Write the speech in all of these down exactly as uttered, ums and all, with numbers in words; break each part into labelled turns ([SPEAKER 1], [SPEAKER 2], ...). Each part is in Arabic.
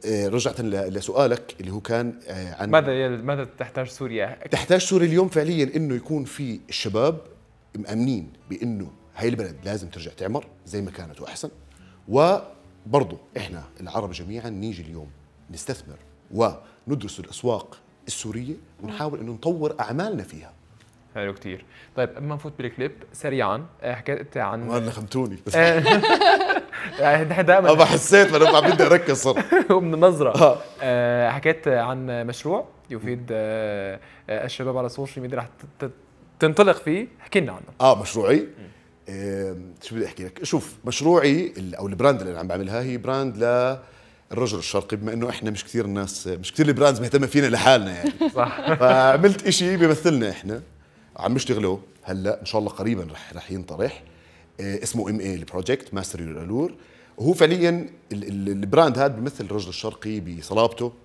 [SPEAKER 1] رجعت لسؤالك اللي هو كان عن
[SPEAKER 2] ماذا ماذا تحتاج سوريا؟
[SPEAKER 1] تحتاج سوريا اليوم فعليا انه يكون في الشباب مأمنين بانه هاي البلد لازم ترجع تعمر زي ما كانت واحسن، وبرضه احنا العرب جميعا نيجي اليوم نستثمر وندرس الاسواق السوريه ونحاول انه نطور اعمالنا فيها.
[SPEAKER 2] حلو كثير. طيب قبل ما نفوت بالكليب سريعا حكيت عن
[SPEAKER 1] والله خمتوني بس
[SPEAKER 2] نحن دائما
[SPEAKER 1] ما حسيت انا ما بدي اركز صر
[SPEAKER 2] ومن النظره آه. حكيت عن مشروع يفيد آه الشباب على السوشيال ميديا رح تنطلق فيه، احكي لنا عنه.
[SPEAKER 1] اه مشروعي آه شو بدي احكي لك؟ شوف مشروعي او البراند اللي انا عم بعملها هي براند للرجل الشرقي، بما انه احنا مش كثير الناس مش كثير البراندز مهتمه فينا لحالنا يعني
[SPEAKER 2] صح.
[SPEAKER 1] فعملت شيء بيمثلنا احنا، عم نشتغله هلا ان شاء الله قريبا رح رح ينطرح. آه اسمه ام اي البروجكت ماستر يور الور، وهو فعليا البراند هذا بيمثل الرجل الشرقي بصلابته،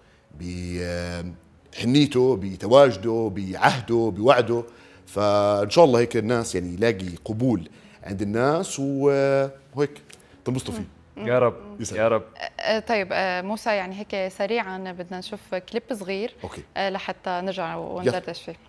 [SPEAKER 1] بحنيته، بتواجده، بعهده، بوعده. فان شاء الله هيك الناس يعني يلاقي قبول عند الناس وهيك تنبسطوا فيه.
[SPEAKER 2] يا رب يا رب.
[SPEAKER 3] طيب موسى، يعني هيك سريعا بدنا نشوف كليب صغير
[SPEAKER 1] اوكي
[SPEAKER 3] لحتى نرجع وندردش فيه.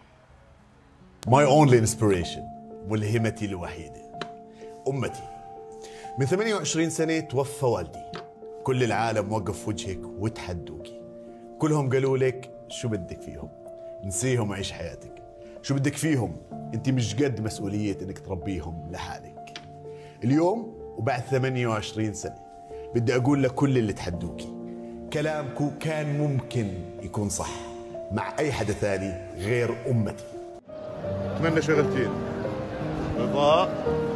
[SPEAKER 4] My only inspiration، ملهمتي الوحيدة، أمتي. من ثمانية وعشرين سنة توفى والدي، كل العالم وقف وجهك وتحدوكي، كلهم قالوا لك شو بدك فيهم، نسيهم وعيش حياتك، شو بدك فيهم، انت مش قد مسؤولية انك تربيهم لحالك. اليوم وبعد ثمانية وعشرين سنة بدي اقول لكل اللي تحدوكي، كلامكم كان ممكن يكون صح مع اي حدا ثاني غير امتي. اتمنى شغلتين، رضا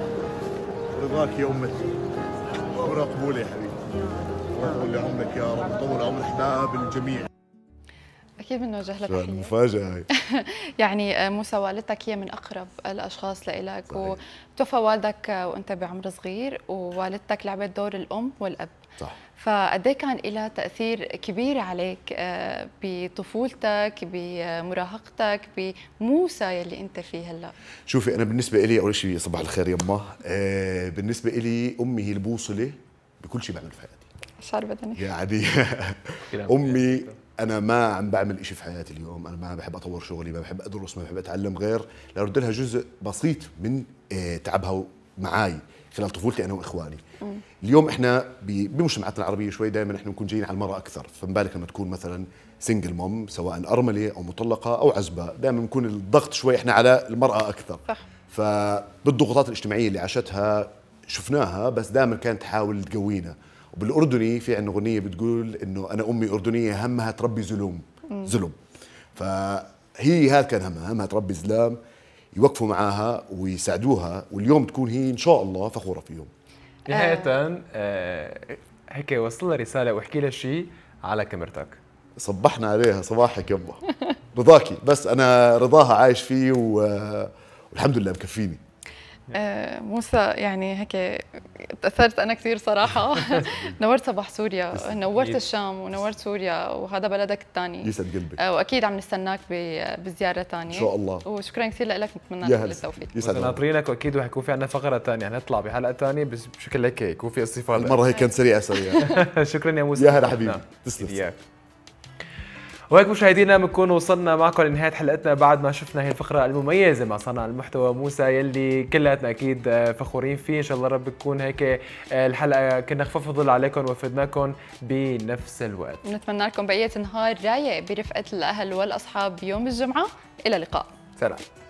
[SPEAKER 4] رضاك يا امتي، وقبول يا حبيبي، وطول عمرك يا رب، طول عمر احباب الجميع.
[SPEAKER 3] اكيد بنوجه لك تحيه.
[SPEAKER 1] مفاجاه هاي.
[SPEAKER 3] يعني موسى، والدتك هي من اقرب الاشخاص لإلك، وتوفى والدك وانت بعمر صغير، ووالدتك لعبت دور الام والاب.
[SPEAKER 1] صح.
[SPEAKER 3] فقد ايه كان لها تاثير كبير عليك بطفولتك، بمراهقتك، بموسى يلي انت فيه هلا؟
[SPEAKER 1] شوفي انا بالنسبه لي اول شيء صباح الخير يمه، آه بالنسبه لي امي هي البوصله بكل شيء بعمل في حياتي.
[SPEAKER 3] شعر بدني
[SPEAKER 1] يعني امي انا ما عم بعمل شيء في حياتي اليوم، انا ما بحب اطور شغلي، ما بحب ادرس، ما بحب اتعلم غير لارد لها جزء بسيط من آه تعبها معي خلال طفولتي انا واخواني. م. اليوم احنا بمجتمعاتنا العربيه شوي دائما احنا بنكون جايين على المراه اكثر، فما بالك لما تكون مثلا سنجل موم سواء ارمله او مطلقه او عزباء، دائما بنكون الضغط شوي احنا على المراه اكثر.
[SPEAKER 3] صح.
[SPEAKER 1] فبالضغوطات الاجتماعيه اللي عاشتها شفناها، بس دائما كانت تحاول تقوينا. وبالاردني في عندنا اغنيه بتقول انه انا امي اردنيه همها تربي زلوم. م. زلم. فهي هذا كان همها، همها تربي زلام يوقفوا معاها ويساعدوها، واليوم تكون هي ان شاء الله فخوره فيهم.
[SPEAKER 2] نهاية آه هيك وصل لها رسالة واحكي لها شيء على كاميرتك.
[SPEAKER 1] صبحنا عليها صباحك يبا. رضاكي، بس انا رضاها عايش فيه والحمد لله مكفيني.
[SPEAKER 3] آه موسى، يعني هيك تأثرت أنا كثير صراحة. نورت صباح سوريا، نورت الشام ونورت سوريا، وهذا بلدك الثاني.
[SPEAKER 1] يسعد قلبك.
[SPEAKER 3] آه وأكيد عم نستناك بزيارة ثانية
[SPEAKER 1] إن شاء الله.
[SPEAKER 3] وشكرا كثير لك، نتمنى لك التوفيق.
[SPEAKER 2] يسعد ناطرينك، وأكيد رح يكون في عندنا فقرة ثانية، حنطلع بحلقة ثانية بس بشكل هيك يكون في استفاضة.
[SPEAKER 1] المرة هيك كانت سريعة سريعة.
[SPEAKER 2] شكرا يا موسى.
[SPEAKER 1] يا هلا حبيبي، تسلم.
[SPEAKER 2] وهيك مشاهدينا بنكون وصلنا معكم لنهايه حلقتنا بعد ما شفنا هي الفقره المميزه مع صانع المحتوى موسى يلي كلياتنا اكيد فخورين فيه. ان شاء الله رب تكون هيك الحلقه كنا خفف ظل عليكم وفدناكم بنفس الوقت.
[SPEAKER 3] نتمنى لكم بقيه نهار رايق برفقه الاهل والاصحاب يوم الجمعه. الى اللقاء.
[SPEAKER 2] سلام.